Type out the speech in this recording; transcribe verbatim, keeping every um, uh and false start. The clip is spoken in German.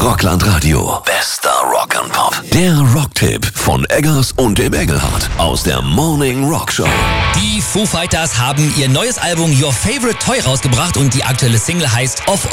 Rockland Radio. Bester Rock'n'Pop. Der Rocktipp von Eggers und dem Engelhardt aus der Morning Rock Show. Die Foo Fighters haben ihr neues Album Your Favorite Toy rausgebracht und die aktuelle Single heißt Off